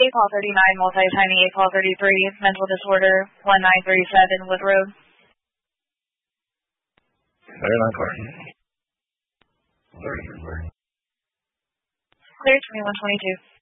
Call 39, multi-tiny 8 Call 33, mental disorder, 1937 Wood Road. 39 clear. 33, clear. Clear 2122.